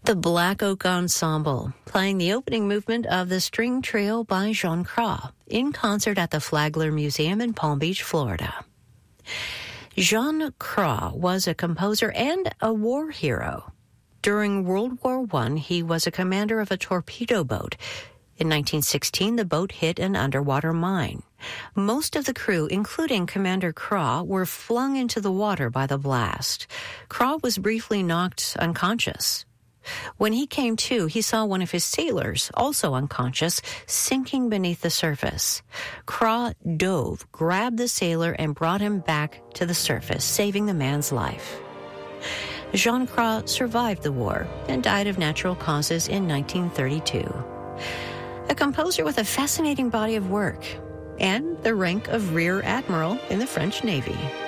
The Black Oak Ensemble, playing the opening movement of the string trio by Jean Cras, in concert at the Flagler Museum in Palm Beach, Florida. Jean Cras was a composer and a war hero. During World War I, he was a commander of a torpedo boat. In 1916, the boat hit an underwater mine. Most of the crew, including Commander Cras, were flung into the water by the blast. Cras was briefly knocked unconscious. When he came to, he saw one of his sailors, also unconscious, sinking beneath the surface. Cras dove, grabbed the sailor, and brought him back to the surface, saving the man's life. Jean Cras survived the war and died of natural causes in 1932. A composer with a fascinating body of work and the rank of Rear Admiral in the French Navy.